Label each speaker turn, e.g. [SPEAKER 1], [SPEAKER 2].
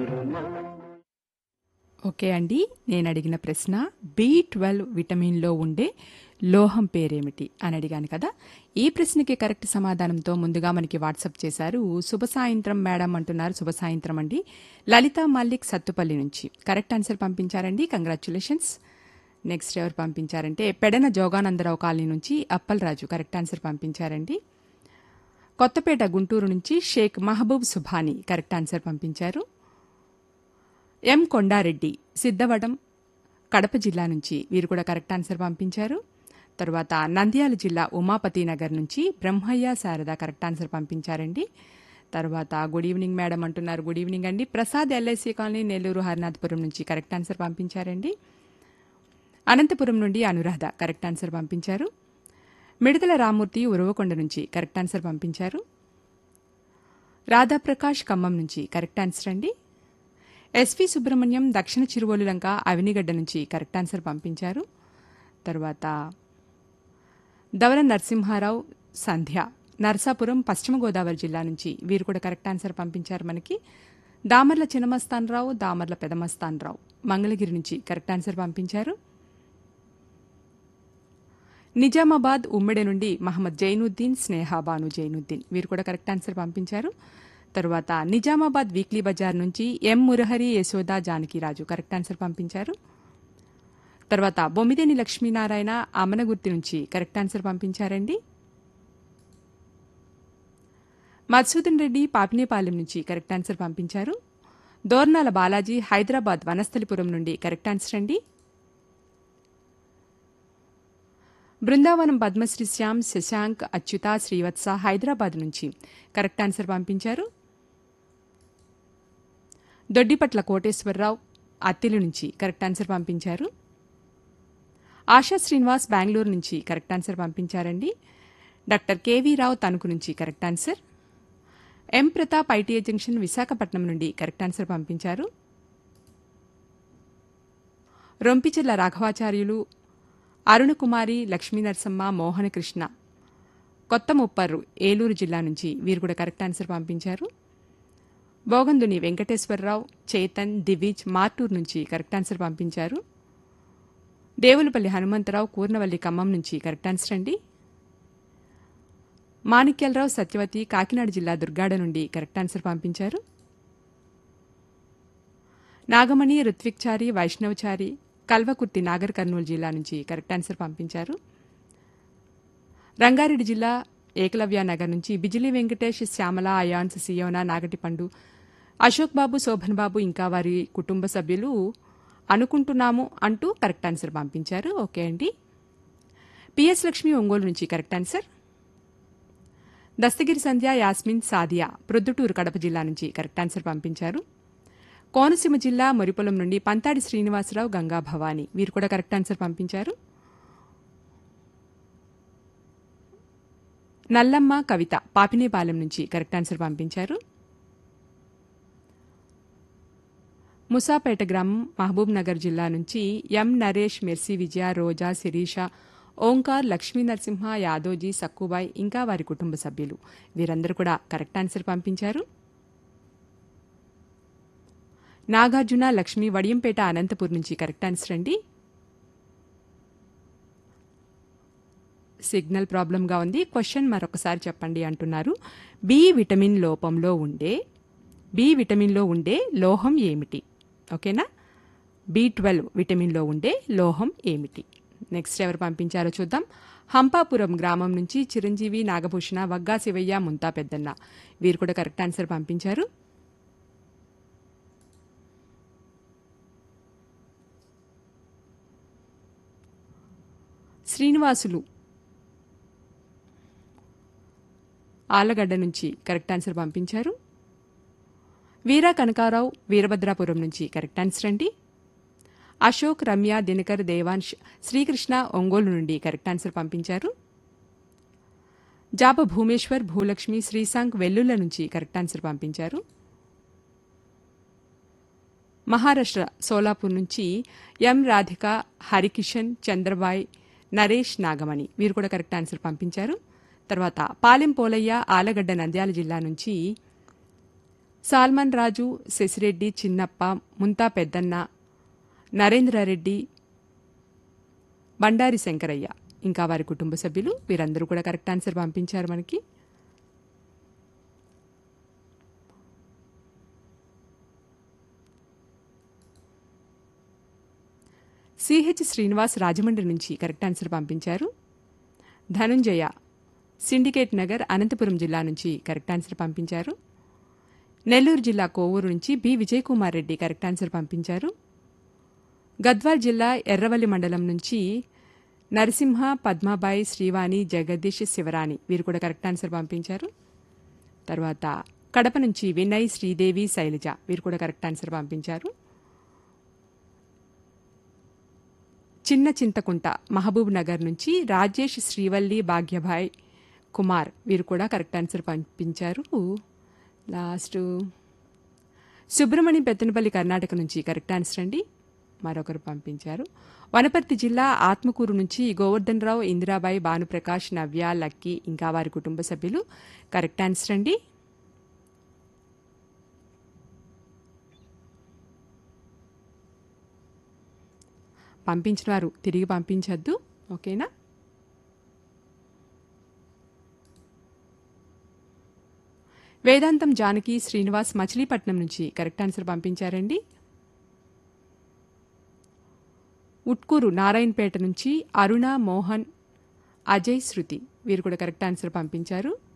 [SPEAKER 1] Okay అండి, నేను అడిగిన ప్రశ్న B12 విటమిన్లో ఉండే లోహం పేరేమిటి అని అడిగాను కదా. ఈ ప్రశ్నకి కరెక్ట్ సమాధానంతో ముందుగా మనకి వాట్సాప్ చేశారు. శుభ సాయంత్రం మేడం అంటున్నారు. శుభ సాయంత్రం అండి. లలిత మల్లిక్ సత్తుపల్లి నుంచి కరెక్ట్ ఆన్సర్ పంపించారండి. కంగ్రాచ్యులేషన్స్. నెక్స్ట్ ఎవరు పంపించారంటే పెడన జోగానందరావు కాలనీ నుంచి అప్పలరాజు కరెక్ట్ ఆన్సర్ పంపించారండి. కొత్తపేట గుంటూరు నుంచి షేక్ మహబూబ్ సుభాని కరెక్ట్ ఆన్సర్ పంపించారు. ఎం కొండారెడ్డి సిద్ధవడం కడప జిల్లా నుంచి వీరు కూడా కరెక్ట్ ఆన్సర్ పంపించారు. తర్వాత నంద్యాల జిల్లా ఉమాపతి నగర్ నుంచి బ్రహ్మయ్య శారద కరెక్ట్ ఆన్సర్ పంపించారండి. తర్వాత గుడ్ ఈవినింగ్ మేడం అంటున్నారు. గుడ్ ఈవినింగ్ అండి. ప్రసాద్ ఎల్ఐసి కాలనీ నెల్లూరు హరినాథపురం నుంచి కరెక్ట్ ఆన్సర్ పంపించారండి. అనంతపురం నుండి అనురాధ కరెక్ట్ ఆన్సర్ పంపించారు. మిడతల రామూర్తి ఉరవకొండ నుంచి కరెక్ట్ ఆన్సర్ పంపించారు. రాధాప్రకాష్ ఖమ్మం నుంచి కరెక్ట్ ఆన్సర్ అండి. ఎస్వి సుబ్రహ్మణ్యం దక్షిణ చిరువోలులంక అవినిగడ్డ నుంచి కరెక్ట్ ఆన్సర్ పంపించారు. తర్వాత ధవల నరసింహారావు సంధ్య నరసాపురం పశ్చిమ గోదావరి జిల్లా నుంచి వీరు కూడా కరెక్ట్ ఆన్సర్ పంపించారు మనకి. దామర్ల చిన్నమస్తానరావు దామర్ల పెదమస్తానరావు మంగళగిరి నుంచి కరెక్ట్ ఆన్సర్ పంపించారు. నిజామాబాద్ ఉమ్మెడి నుండి మహమ్మద్ జైనుద్దీన్ స్నేహాబాను జైనుద్దీన్ వీరు కూడా కరెక్ట్ ఆన్సర్ పంపించారు. తరువాత నిజామాబాద్ వీక్లీ బజార్ నుంచి ఎం మురహరి యశోద జానకిరాజు కరెక్ట్ ఆన్సర్ పంపించారు. తర్వాత బొమ్మిదేని లక్ష్మీనారాయణ అమనగుర్తి నుంచి కరెక్ట్ ఆన్సర్ పంపించారండి. మధుసూదన్ రెడ్డి పాపినేపాలెం నుంచి కరెక్ట్ ఆన్సర్ పంపించారు. దోర్నాల బాలాజీ హైదరాబాద్ వనస్థలిపురం నుండి కరెక్ట్ ఆన్సర్ అండి. బృందావనం పద్మశ్రీ శ్యామ్ శశాంక్ అచ్యుత శ్రీవత్స హైదరాబాద్ నుంచి కరెక్ట్ ఆన్సర్ పంపించారు. దొడ్డిపట్ల కోటేశ్వరరావు అత్తిలి నుంచి కరెక్ట్ ఆన్సర్ పంపించారు. ఆశా శ్రీనివాస్ బెంగళూరు నుంచి కరెక్ట్ ఆన్సర్ పంపించారండి. డాక్టర్ కేవీ రావు తణుకు నుంచి కరెక్ట్ ఆన్సర్. ఎం ప్రతాప్ ఐటీఐ జంక్షన్ విశాఖపట్నం నుండి కరెక్ట్ ఆన్సర్ పంపించారు. రొంపిచెర్ల రాఘవాచార్యులు అరుణకుమారి లక్ష్మీనరసమ్మ మోహనకృష్ణ కొత్త ముప్పర్రు ఏలూరు జిల్లా నుంచి వీరు కూడా కరెక్ట్ ఆన్సర్ పంపించారు. బోగందుని వెంకటేశ్వరరావు చేతన్ దివిజ్ మార్టూర్ నుంచి కరెక్ట్ ఆన్సర్ పంపించారు. దేవులపల్లి హనుమంతరావు కూర్నవల్లి ఖమ్మం నుంచి కరెక్ట్ ఆన్సర్ అండి. మాణిక్యాలరావు సత్యవతి కాకినాడ జిల్లా దుర్గాడ నుండి కరెక్ట్ ఆన్సర్ పంపించారు. నాగమణి రుత్విక్చారి వైష్ణవచారి కల్వకుర్తి నాగర్ కర్నూలు జిల్లా నుంచి కరెక్ట్ ఆన్సర్ పంపించారు. రంగారెడ్డి జిల్లా ఏకలవ్య నగర్ నుంచి బిజిలీ వెంకటేష్ శ్యామల అయాన్స్ సియోనా నాగటిపండు అశోక్ బాబు శోభన్ బాబు ఇంకా వారి కుటుంబ సభ్యులు అనుకుంటున్నాము అంటూ కరెక్ట్ ఆన్సర్ పంపించారు. ఓకే అండి. పిఎస్ లక్ష్మి ఒంగోలు నుంచి కరెక్ట్ ఆన్సర్. దస్తగిరి సంధ్య యాస్మిన్ సాదియా ప్రొద్దుటూరు కడప జిల్లా నుంచి కరెక్ట్ ఆన్సర్ పంపించారు. కోనసీమ జిల్లా మొరిపొలం నుండి పంతాడి శ్రీనివాసరావు గంగా భవాని వీరు కూడా కరెక్ట్ ఆన్సర్ పంపించారు. నల్లమ్మ కవిత పాపినేపాలెం నుంచి కరెక్ట్ ఆన్సర్ పంపించారు. ముసాపేట గ్రామం మహబూబ్ నగర్ జిల్లా నుంచి ఎం నరేష్ మెర్సీ విజయ రోజా శిరీష ఓంకార్ లక్ష్మీ నరసింహ యాదోజీ సక్కుబాయ్ ఇంకా వారి కుటుంబ సభ్యులు వీరందరూ కూడా కరెక్ట్ ఆన్సర్ పంపించారు. నాగార్జున లక్ష్మి వడియంపేట అనంతపూర్ నుంచి కరెక్ట్ ఆన్సర్ అండి. సిగ్నల్ ప్రాబ్లంగా ఉంది. క్వశ్చన్ మరొకసారి చెప్పండి అంటున్నారు. బి విటమిన్లో ఉండే లోహం ఏమిటి? ఓకేనా. B12 విటమిన్లో ఉండే లోహం ఏమిటి? నెక్స్ట్ ఎవరు పంపించారో చూద్దాం. హంపాపురం గ్రామం నుంచి చిరంజీవి నాగభూషణ వగ్గా శివయ్య ముంతా పెద్దన్న వీరు కూడా కరెక్ట్ ఆన్సర్ పంపించారు. శ్రీనివాసులు ఆలగడ్డ నుంచి కరెక్ట్ ఆన్సర్ పంపించారు. వీరా కనకారావు వీరభద్రాపురం నుంచి కరెక్ట్ ఆన్సర్ అండి. అశోక్ రమ్య దినకర్ దేవాంశ్ శ్రీకృష్ణ ఒంగోలు నుండి కరెక్ట్ ఆన్సర్ పంపించారు. జాబ భూమేశ్వర్ భూలక్ష్మి శ్రీశాంక్ వెల్లుల నుంచి కరెక్ట్ ఆన్సర్ పంపించారు. మహారాష్ట్ర సోలాపూర్ నుంచి ఎం రాధిక హరికిషన్ చంద్రబాయ్ నరేష్ నాగమణి వీరు కూడా కరెక్ట్ ఆన్సర్ పంపించారు. తర్వాత పాలెం పోలయ్య ఆలగడ్డ నంద్యాల జిల్లా నుంచి సాల్మన్ రాజు, శశిరెడ్డి, చిన్నప్ప, ముంతా పెద్దన్న, నరేంద్రారెడ్డి, బండారి శంకరయ్య ఇంకా వారి కుటుంబ సభ్యులు వీరందరూ కూడా కరెక్ట్ ఆన్సర్ పంపించారు మనకి. సిహెచ్ శ్రీనివాస్ రాజమండ్రి నుంచి కరెక్ట్ ఆన్సర్ పంపించారు. ధనుంజయ సిండికేట్ నగర్ అనంతపురం జిల్లా నుంచి కరెక్ట్ ఆన్సర్ పంపించారు. నెల్లూరు జిల్లా కోవూరు నుంచి B Vijayakumar Reddy correct answer పంపించారు. గద్వాల్ జిల్లా ఎర్రవల్లి మండలం నుంచి నరసింహ, పద్మాబాయి, శ్రీవాణి, జగదీష్, శివరాణి వీరు కూడా కరెక్ట్ ఆన్సర్ పంపించారు. తర్వాత కడప నుంచి వినయ్, శ్రీదేవి, శైలజ వీరు కూడా కరెక్ట్ ఆన్సర్ పంపించారు. చిన్న చింతకుంట మహబూబ్ నగర్ నుంచి రాజేష్, శ్రీవల్లి, భాగ్యభాయ్, కుమార్ వీరు కూడా కరెక్ట్ ఆన్సర్ పంపించారు. లాస్ట్ సుబ్రహ్మణ్యం పెత్తనపల్లి కర్ణాటక నుంచి కరెక్ట్ ఆన్సర్ అండి. మరొకరు పంపించారు. వనపర్తి జిల్లా ఆత్మకూరు నుంచి గోవర్ధన్ రావు, ఇందిరాబాయి, భానుప్రకాష్, నవ్య, లక్కీ ఇంకా వారి కుటుంబ సభ్యులు కరెక్ట్ ఆన్సర్ అండి. పంపించిన వారు తిరిగి పంపించద్దు, ఓకేనా? వేదాంతం జానకి శ్రీనివాస్ మచిలీపట్నం నుంచి కరెక్ట్ ఆన్సర్ పంపించారండి. ఉట్కూరు నారాయణపేట నుంచి అరుణ, మోహన్, అజయ్, శృతి వీరు కూడా కరెక్ట్ ఆన్సర్ పంపించారు.